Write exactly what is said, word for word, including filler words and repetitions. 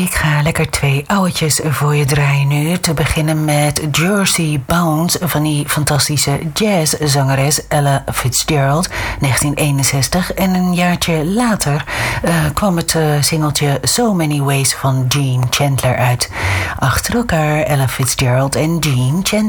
Ik ga lekker twee ouwetjes voor je draaien nu. Te beginnen met Jersey Bounce van die fantastische jazzzangeres Ella Fitzgerald, negentien eenenzestig. En een jaartje later uh, kwam het uh, singeltje So Many Ways van Gene Chandler uit. Achter elkaar Ella Fitzgerald en Gene Chandler.